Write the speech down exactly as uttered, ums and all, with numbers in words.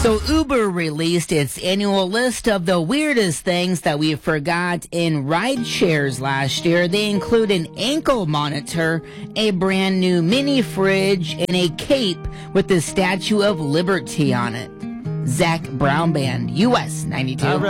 So Uber released its annual list of the weirdest things that we forgot in ride shares last year. They include an ankle monitor, a brand new mini fridge, and a cape with the Statue of Liberty on it. Zach Brown Band, U S ninety-two.